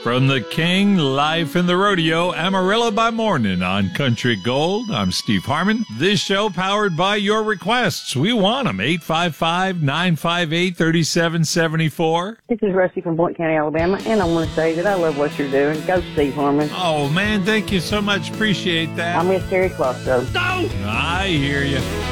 From the King, Life in the Rodeo, Amarillo by Morning on Country Gold. I'm Steve Harmon. This show powered by your requests. We want them. 855-958-3774. This is Rusty from Boynton County, Alabama, and I want to say that I love what you're doing. Go Steve Harmon. Oh, man, thank you so much. Appreciate that. I miss Terry Closs, though. No! I hear you.